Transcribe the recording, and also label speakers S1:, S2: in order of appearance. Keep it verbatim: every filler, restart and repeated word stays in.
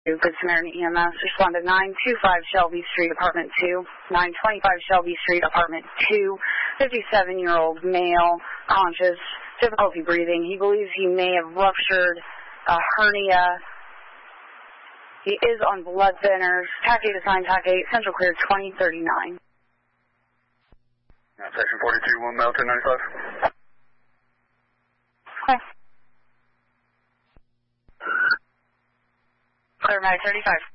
S1: Good Samaritan E M S responded nine two five Shelby Street, Apartment two, nine twenty-five Shelby Street, Apartment two, fifty-seven-year-old male, conscious, difficulty breathing. He believes he may have ruptured a hernia. He is on blood thinners. T A C eight assigned, T A C eight, Central Clear twenty thirty-nine.
S2: Uh, section forty-two, one mile, ten ninety-five.
S1: Okay. Clear Mag thirty-five.